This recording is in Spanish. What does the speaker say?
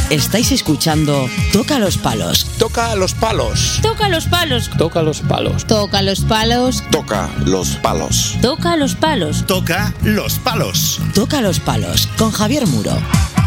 Estáis escuchando Toca los Palos. Toca los palos. Toca los palos. Toca los palos. Toca los palos. Toca los palos. Toca los palos. Toca los palos. Toca los Palos con Javier Muro.